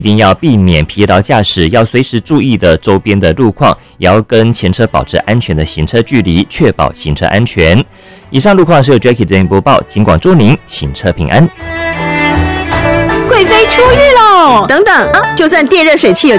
一定要避免疲劳驾驶，要随时注意的周边的路况，也要跟前车保持安全的行车距离，确保行车安全。以上路况是由 Jackie 这边播报，警广祝您行车平安。 贵妃出狱喽！等等，就算电热水器有